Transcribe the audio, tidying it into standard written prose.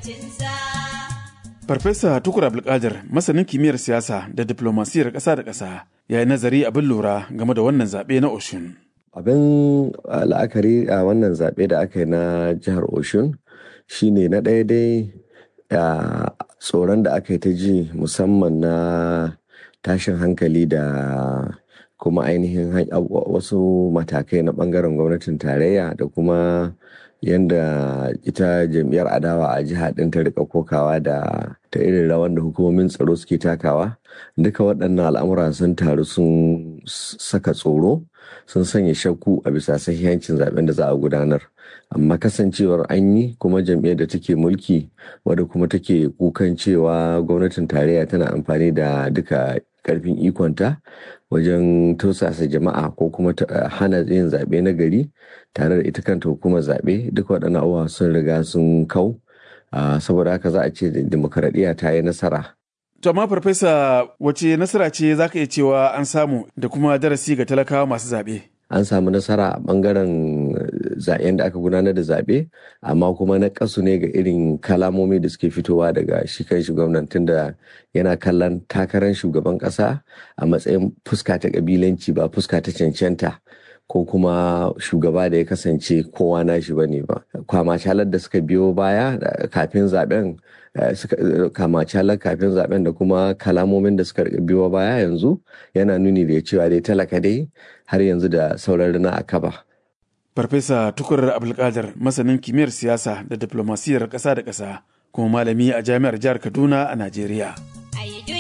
Farfesa Tukur Abdulkadir, masanin kimiyyar siyasa da diplomasiyar ƙasa da ƙasa, ya yi nazari abin lura game da wannan zaɓe na Oshun. Abin la'akari a wannan zaɓe da aka yi na jihar Oshun shine na ɗaya dai tsoron da aka yi ta ji musamman na tashin hankali da kuma ainihin wasu matakai na ɓangaren gwamnatin tarayya da kuma yadda ita jam'iyyar adawa a jiha ɗin ta rika kokawa da ta irin rawan da hukumomin tsaro suke takawa. Duka waɗannan al'amura sun taru sun saka tsoro, sun sanya shakku a bisa sahihancin zaben da za a gudanar. Amma kasancewar an yi kuma jam'iyyar da take mulki wadda kuma take kukan cewa gwamnatin tarayya tana amfani da duka karfin ikonta wajen tausasa jama'a ko kuma hana yin zaɓe na gari tare da ita kanta hukumar zaɓe, duka waɗannan abubuwa sun riga sun kau. Saboda haka za a ce demokaradiyya ta yi nasara. To amma farfesa, wace nasara ce za ka iya cewa an samu da kuma darasi ga talakawa masu zaɓe? An samu nasara a ɓangaren zaɓen da aka gudanar da zaɓe, amma kuma na ƙasu ne ga irin kalamomi da suke fitowa daga shi kan gwamnatin da yana kallon takarar shugaban ƙasa a matsayin fuska ta ƙabilanci ba fuska ta cancanta ko kuma shugaba da ya kasance kowa nashi bane ba. Kwamacalar da suka biyo baya kafin zaɓen kafin zaben da kuma kalamomin da suka biyo baya yanzu yana nuni da cewa dai talaka dai har yanzu da sauran rana a kaba. Farfesa Tukur Abdulkadir, masanin kimiyyar siyasa da diplomasiyar ƙasa da ƙasa kuma malami a jami'ar jihar Kaduna a Najeriya.